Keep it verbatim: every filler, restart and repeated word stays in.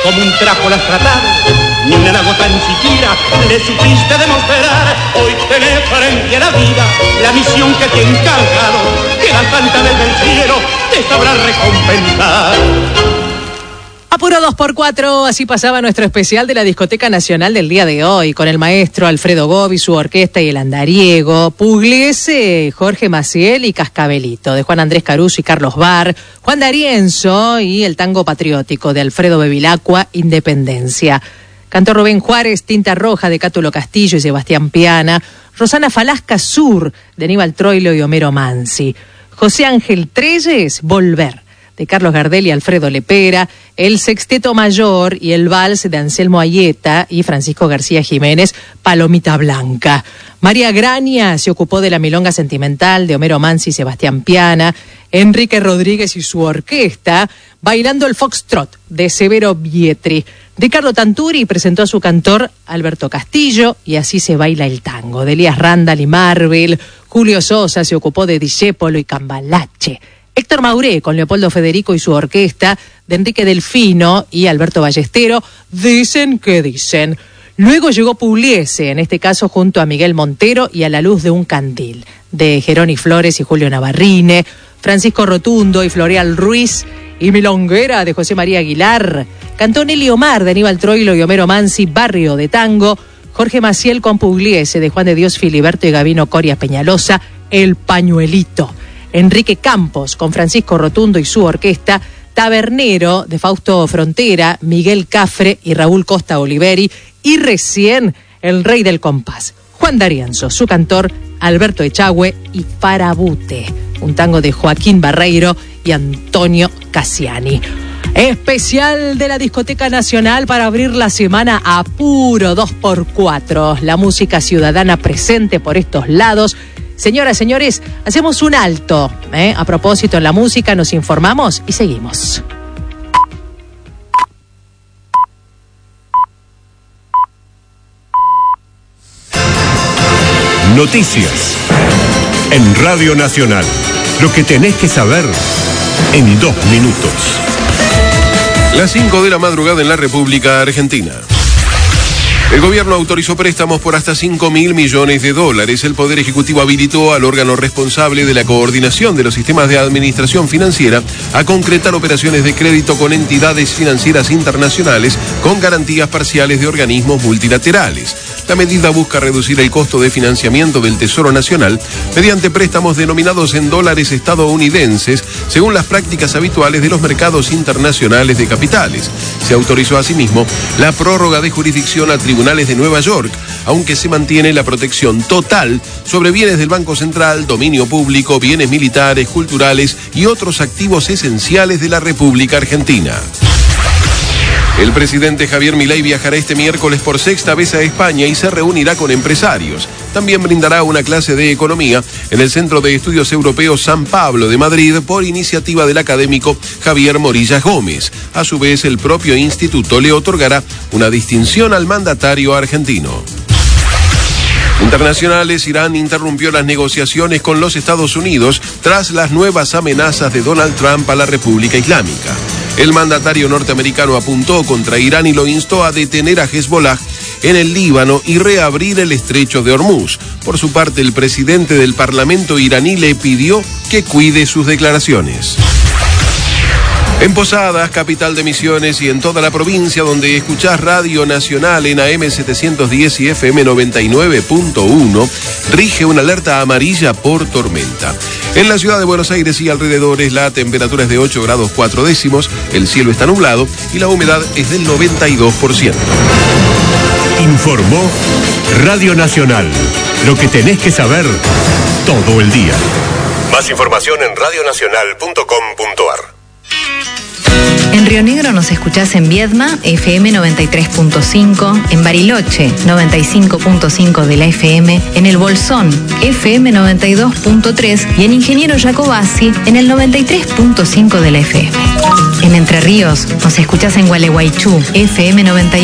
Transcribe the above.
como un trapo la has tratado, ni una gota ni siquiera le supiste demostrar. Hoy tenés frente a la vida la misión que te he encargado, que la santa desde el cielo te sabrá recompensar. Apuro dos por cuatro, así pasaba nuestro especial de la Discoteca Nacional del día de hoy, con el maestro Alfredo Gobi, su orquesta y el andariego, Pugliese, Jorge Maciel y Cascabelito, de Juan Andrés Caruso y Carlos Bar, Juan D'Arienzo y el tango patriótico de Alfredo Bevilacqua, Independencia. Cantó Rubén Juárez, Tinta Roja de Cátulo Castillo y Sebastián Piana, Rosana Falasca Sur de Aníbal Troilo y Homero Mansi, José Ángel Treyes, Volver de Carlos Gardel y Alfredo Lepera, el Sexteto Mayor y el Vals de Anselmo Ayeta y Francisco García Jiménez, Palomita Blanca. María Graña se ocupó de la milonga sentimental de Homero Mansi y Sebastián Piana, Enrique Rodríguez y su orquesta, bailando el foxtrot de Severo Bietri. Ricardo Tanturi presentó a su cantor Alberto Castillo y Así se baila el tango, de Elías Randall y Marvel. Julio Sosa se ocupó de Discépolo y Cambalache. Héctor Mauré con Leopoldo Federico y su orquesta, de Enrique Delfino y Alberto Ballestero, Dicen que dicen. Luego llegó Pugliese, en este caso junto a Miguel Montero y A la luz de un candil, de Geroni Flores y Julio Navarrine, Francisco Rotundo y Floreal Ruiz, y Milonguera de José María Aguilar. Cantó Nelly Omar de Aníbal Troilo y Homero Mansi, Barrio de Tango. Jorge Maciel con Pugliese de Juan de Dios Filiberto y Gabino Coria Peñalosa, El Pañuelito. Enrique Campos con Francisco Rotundo y su orquesta, Tabernero de Fausto Frontera, Miguel Cafre y Raúl Costa Oliveri, y recién el rey del compás, Juan D'Arienzo, su cantor, Alberto Echagüe y Farabute, un tango de Joaquín Barreiro y Antonio Cassiani. Especial de la Discoteca Nacional para abrir la semana a puro dos por cuatro. La música ciudadana presente por estos lados. Señoras, señores, hacemos un alto. ¿eh? A propósito, en la música nos informamos y seguimos. Noticias en Radio Nacional. Lo que tenés que saber en dos minutos. Las cinco de la madrugada en la República Argentina. El gobierno autorizó préstamos por hasta cinco mil millones de dólares. El Poder Ejecutivo habilitó al órgano responsable de la coordinación de los sistemas de administración financiera a concretar operaciones de crédito con entidades financieras internacionales con garantías parciales de organismos multilaterales. La medida busca reducir el costo de financiamiento del Tesoro Nacional mediante préstamos denominados en dólares estadounidenses, según las prácticas habituales de los mercados internacionales de capitales. Se autorizó asimismo la prórroga de jurisdicción a tribunales de Nueva York, aunque se mantiene la protección total sobre bienes del Banco Central, dominio público, bienes militares, culturales y otros activos esenciales de la República Argentina. El presidente Javier Milei viajará este miércoles por sexta vez a España y se reunirá con empresarios. También brindará una clase de economía en el Centro de Estudios Europeos San Pablo de Madrid por iniciativa del académico Javier Morillas Gómez. A su vez, el propio instituto le otorgará una distinción al mandatario argentino. Internacionales, Irán interrumpió las negociaciones con los Estados Unidos tras las nuevas amenazas de Donald Trump a la República Islámica. El mandatario norteamericano apuntó contra Irán y lo instó a detener a Hezbollah en el Líbano y reabrir el estrecho de Hormuz. Por su parte, el presidente del Parlamento iraní le pidió que cuide sus declaraciones. En Posadas, capital de Misiones, y en toda la provincia donde escuchás Radio Nacional en A M setecientos diez y F M noventa y nueve punto uno, rige una alerta amarilla por tormenta. En la ciudad de Buenos Aires y alrededores la temperatura es de ocho grados cuatro décimos, el cielo está nublado y la humedad es del noventa y dos por ciento. Informó Radio Nacional. Lo que tenés que saber todo el día. Más información en radio nacional punto com punto a r. En Río Negro nos escuchás en Viedma, F M noventa y tres punto cinco, en Bariloche, noventa y cinco punto cinco de la F M, en El Bolsón, F M noventa y dos punto tres y en Ingeniero Jacobasi, en el noventa y tres punto cinco de la F M. En Entre Ríos nos escuchás en Gualeguaychú, F M noventa y uno